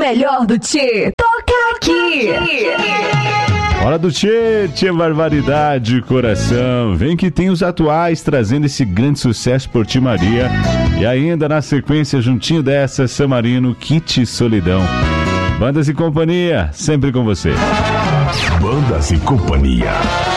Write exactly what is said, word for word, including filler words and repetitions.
melhor do Tchê, toca aqui. Hora do Tchê, Tchê Barbaridade, coração. Vem que tem os atuais trazendo esse grande sucesso por Ti Maria. E ainda na sequência, juntinho dessa, San Marino, Kit Solidão. Bandas e Companhia, sempre com você. Bandas e Companhia.